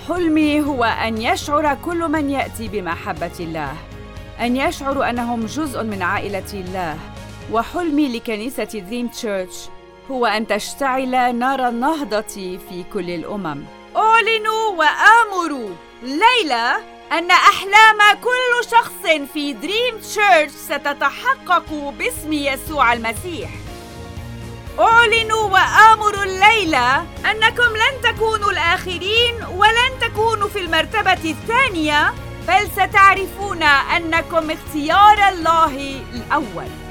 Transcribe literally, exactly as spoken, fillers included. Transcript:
حلمي هو أن يشعر كل من يأتي بمحبة الله، أن يشعروا أنهم جزء من عائلة الله. وحلمي لكنيسة دريم تشيرش هو أن تشتعل نار النهضة في كل الأمم. أعلن وآمر الليلة أن أحلام كل شخص في دريم تشيرش ستتحقق باسم يسوع المسيح. أعلن وآمر الليلة أنكم لن تكونوا الآخرين ولن تكونوا في المرتبة الثانية، بل ستعرفون أنكم اختيار الله الأول.